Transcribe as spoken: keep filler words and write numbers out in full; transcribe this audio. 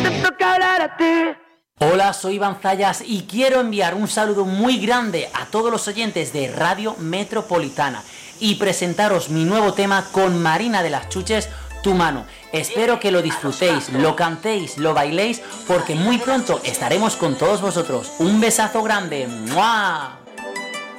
toca hablar a ti. Hola, soy Iván Zayas y quiero enviar un saludo muy grande a todos los oyentes de Radio Metropolitana y presentaros mi nuevo tema con Marina de las Chuches, Tu Mano. Espero que lo disfrutéis, lo cantéis, lo bailéis, porque muy pronto estaremos con todos vosotros. Un besazo grande. ¡Mua!